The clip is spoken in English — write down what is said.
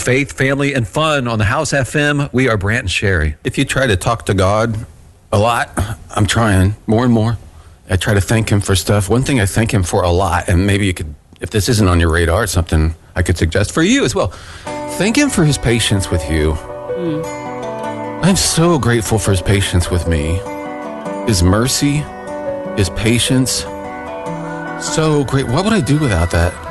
faith, family, and fun on the House FM. We are Brant and Sherry. If you try to talk to God a lot, I'm trying more and more. I try to thank him for stuff. One thing I thank him for a lot, and maybe you could, if this isn't on your radar, it's something I could suggest for you as well. Thank him for his patience with you. I'm so grateful for his patience with me. His mercy, his patience. So great. What would I do without that?